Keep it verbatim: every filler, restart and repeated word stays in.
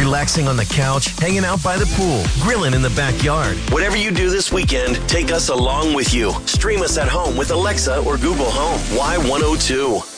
Relaxing on the couch, hanging out by the pool, grilling in the backyard. Whatever you do this weekend, take us along with you. Stream us at home with Alexa or Google Home. Y one oh two.